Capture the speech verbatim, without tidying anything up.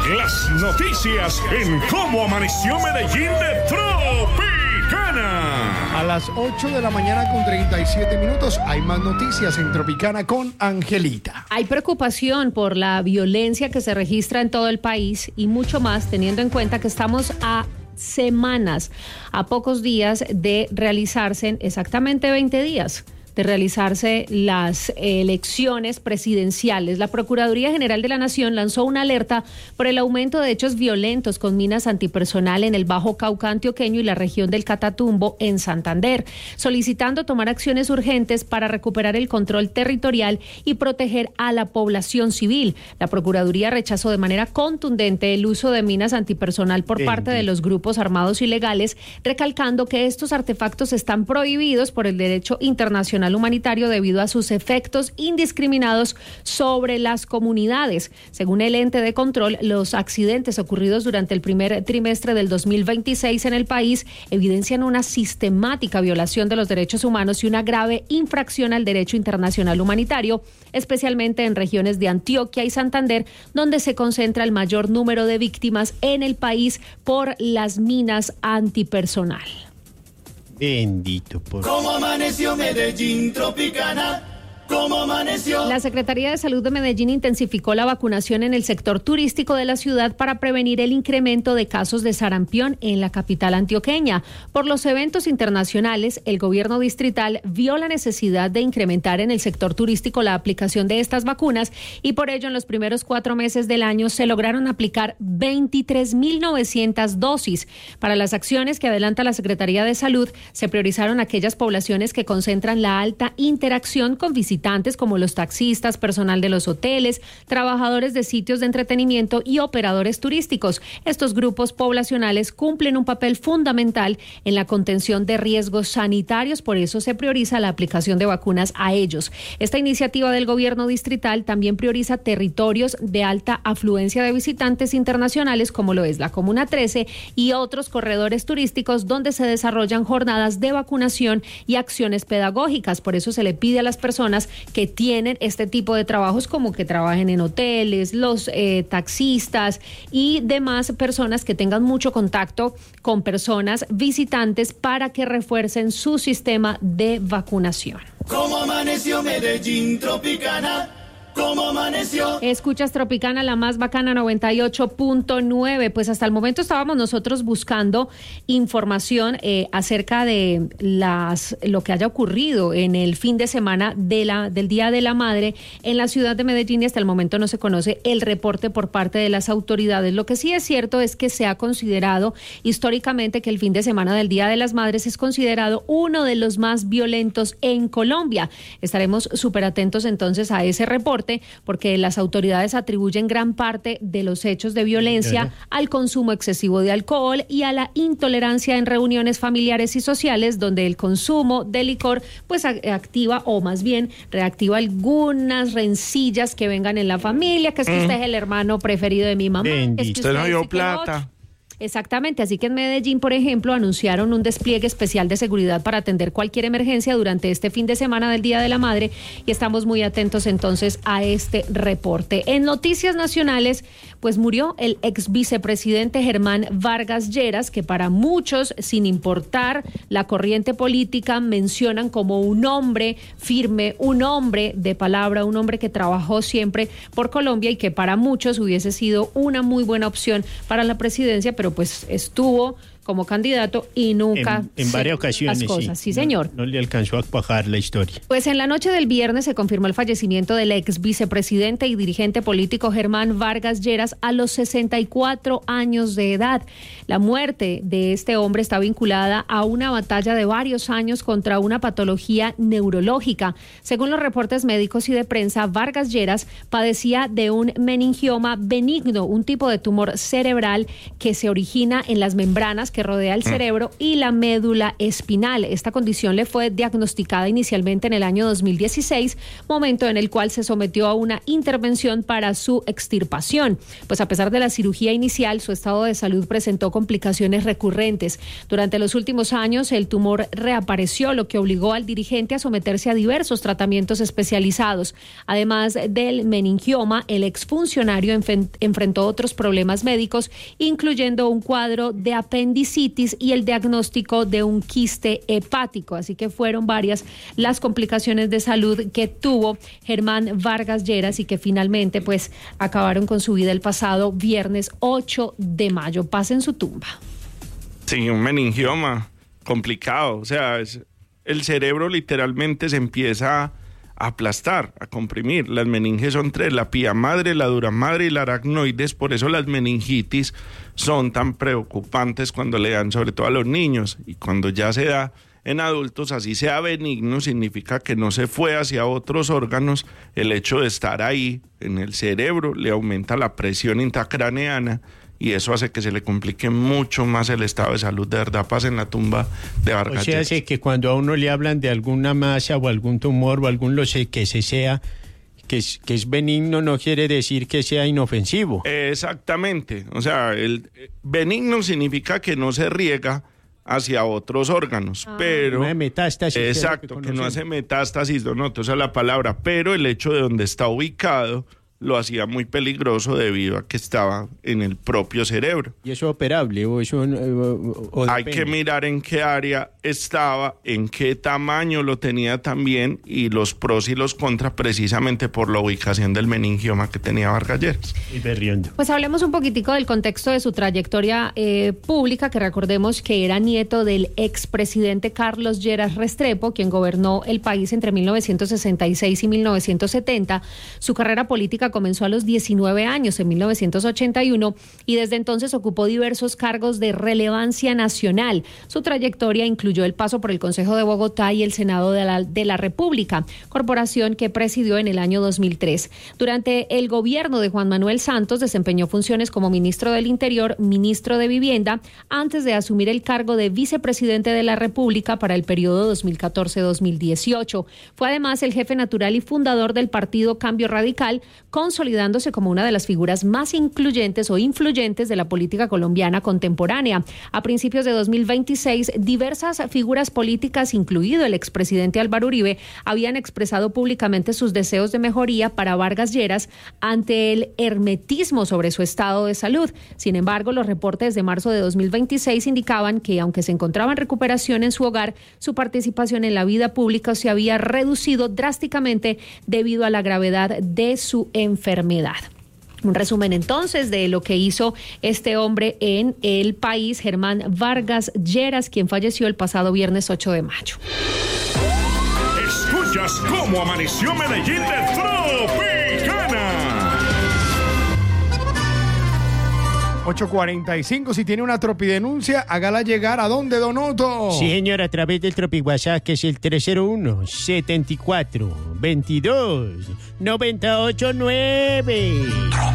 Las noticias en Cómo Amaneció Medellín de Tropicana. A las ocho de la mañana con treinta y siete minutos hay más noticias en Tropicana con Angelita. Hay preocupación por la violencia que se registra en todo el país y mucho más teniendo en cuenta que estamos a semanas, a pocos días de realizarse, exactamente veinte días, de realizarse las elecciones presidenciales. La Procuraduría General de la Nación lanzó una alerta por el aumento de hechos violentos con minas antipersonal en el Bajo Cauca antioqueño y la región del Catatumbo en Santander, solicitando tomar acciones urgentes para recuperar el control territorial y proteger a la población civil. La Procuraduría rechazó de manera contundente el uso de minas antipersonal por parte de los grupos armados ilegales, recalcando que estos artefactos están prohibidos por el derecho internacional humanitario debido a sus efectos indiscriminados sobre las comunidades. Según el ente de control, los accidentes ocurridos durante el primer trimestre del dos mil veintiséis en el país evidencian una sistemática violación de los derechos humanos y una grave infracción al derecho internacional humanitario, especialmente en regiones de Antioquia y Santander, donde se concentra el mayor número de víctimas en el país por las minas antipersonal. Bendito por... ¿Cómo amaneció Medellín, Tropicana? ¿Cómo amaneció? La Secretaría de Salud de Medellín intensificó la vacunación en el sector turístico de la ciudad para prevenir el incremento de casos de sarampión en la capital antioqueña. Por los eventos internacionales, el gobierno distrital vio la necesidad de incrementar en el sector turístico la aplicación de estas vacunas y por ello en los primeros cuatro meses del año se lograron aplicar veintitrés mil novecientas dosis. Para las acciones que adelanta la Secretaría de Salud, se priorizaron aquellas poblaciones que concentran la alta interacción con visitantes como los taxistas, personal de los hoteles, trabajadores de sitios de entretenimiento y operadores turísticos. Estos grupos poblacionales cumplen un papel fundamental en la contención de riesgos sanitarios, por eso se prioriza la aplicación de vacunas a ellos. Esta iniciativa del gobierno distrital también prioriza territorios de alta afluencia de visitantes internacionales como lo es la Comuna trece y otros corredores turísticos donde se desarrollan jornadas de vacunación y acciones pedagógicas. Por eso se le pide a las personas que tienen este tipo de trabajos como que trabajen en hoteles, los eh, taxistas y demás personas que tengan mucho contacto con personas visitantes para que refuercen su sistema de vacunación. ¿Cómo amaneció Medellín, Tropicana? ¿Cómo amaneció? Escuchas Tropicana, la más bacana, noventa y ocho punto nueve. Pues hasta el momento estábamos nosotros buscando información eh, acerca de las lo que haya ocurrido en el fin de semana de la del Día de la Madre en la ciudad de Medellín y hasta el momento no se conoce el reporte por parte de las autoridades. Lo que sí es cierto es que se ha considerado históricamente que el fin de semana del Día de las Madres es considerado uno de los más violentos en Colombia. Estaremos súper atentos entonces a ese reporte, porque las autoridades atribuyen gran parte de los hechos de violencia al consumo excesivo de alcohol y a la intolerancia en reuniones familiares y sociales, donde el consumo de licor pues activa o más bien reactiva algunas rencillas que vengan en la familia, que es que usted es el hermano preferido de mi mamá, Bendito. es que Usted no dio dice que lo plata. otro. Exactamente, así que en Medellín, por ejemplo, anunciaron un despliegue especial de seguridad para atender cualquier emergencia durante este fin de semana del Día de la Madre y estamos muy atentos entonces a este reporte. En noticias nacionales, pues murió el ex vicepresidente Germán Vargas Lleras, que para muchos, sin importar la corriente política, mencionan como un hombre firme, un hombre de palabra, un hombre que trabajó siempre por Colombia y que para muchos hubiese sido una muy buena opción para la presidencia, pero pues estuvo como candidato y nunca en, en varias ocasiones las cosas. Sí, sí señor. No, no le alcanzó a cuajar la historia. Pues en la noche del viernes se confirmó el fallecimiento del ex vicepresidente y dirigente político Germán Vargas Lleras a los sesenta y cuatro años de edad. La muerte de este hombre está vinculada a una batalla de varios años contra una patología neurológica. Según los reportes médicos y de prensa, Vargas Lleras padecía de un meningioma benigno, un tipo de tumor cerebral que se origina en las membranas que que rodea el cerebro y la médula espinal. Esta condición le fue diagnosticada inicialmente en el año dos mil dieciséis, momento en el cual se sometió a una intervención para su extirpación. Pues a pesar de la cirugía inicial, su estado de salud presentó complicaciones recurrentes. Durante los últimos años, el tumor reapareció, lo que obligó al dirigente a someterse a diversos tratamientos especializados. Además del meningioma, el exfuncionario enfrentó otros problemas médicos, incluyendo un cuadro de apendicitis y el diagnóstico de un quiste hepático. Así que fueron varias las complicaciones de salud que tuvo Germán Vargas Lleras y que finalmente pues acabaron con su vida el pasado viernes ocho de mayo. Paz en su tumba. Sí, un meningioma complicado. O sea, es, el cerebro literalmente se empieza a aplastar, a comprimir. Las meninges son tres: la pía madre, la dura madre y la aracnoides. Por eso las meningitis son tan preocupantes cuando le dan, sobre todo a los niños, y cuando ya se da en adultos, así sea benigno, significa que no se fue hacia otros órganos. El hecho de estar ahí en el cerebro le aumenta la presión intracraneana y eso hace que se le complique mucho más el estado de salud. De verdad, pasa en la tumba de Vargas O sea, Lleras. hace que cuando a uno le hablan de alguna masa o algún tumor o algún lo sé, que se sea, que es, que es benigno, no quiere decir que sea inofensivo. Exactamente. O sea, el benigno significa que no se riega hacia otros órganos, ah. pero... No hay metástasis. Exacto, que, que no hace metástasis, Donoto, esa es la palabra, pero el hecho de donde está ubicado lo hacía muy peligroso debido a que estaba en el propio cerebro. ¿Y eso es operable o eso o, o Hay que mirar en qué área estaba, en qué tamaño lo tenía también y los pros y los contras precisamente por la ubicación del meningioma que tenía Vargas Lleras. Y berriondo. Pues hablemos un poquitico del contexto de su trayectoria eh, pública, que recordemos que era nieto del expresidente Carlos Lleras Restrepo, quien gobernó el país entre mil novecientos sesenta y seis y mil novecientos setenta. Su carrera política comenzó a los diecinueve años, en mil novecientos ochenta y uno, y desde entonces ocupó diversos cargos de relevancia nacional. Su trayectoria incluyó el paso por el Consejo de Bogotá y el Senado de la, de la República, corporación que presidió en el año dos mil tres. Durante el gobierno de Juan Manuel Santos desempeñó funciones como ministro del Interior, ministro de Vivienda, antes de asumir el cargo de vicepresidente de la República para el periodo dos mil catorce a dos mil dieciocho. Fue además el jefe natural y fundador del partido Cambio Radical, consolidándose como una de las figuras más incluyentes o influyentes de la política colombiana contemporánea. A principios de dos mil veintiséis, diversas figuras políticas, incluido el expresidente Álvaro Uribe, habían expresado públicamente sus deseos de mejoría para Vargas Lleras ante el hermetismo sobre su estado de salud. Sin embargo, los reportes de marzo de dos mil veintiséis indicaban que, aunque se encontraba en recuperación en su hogar, su participación en la vida pública se había reducido drásticamente debido a la gravedad de su enfermedad. Un resumen entonces de lo que hizo este hombre en el país, Germán Vargas Lleras, quien falleció el pasado viernes ocho de mayo. Escuchas cómo amaneció Medellín de Tropicana. ocho cuarenta y cinco, si tiene una tropidenuncia, hágala llegar a dónde, Donoto. Sí, señor, a través del Tropi WhatsApp, que es el tres cero uno, setenta y cuatro, veintidós, noventa y ocho, nueve.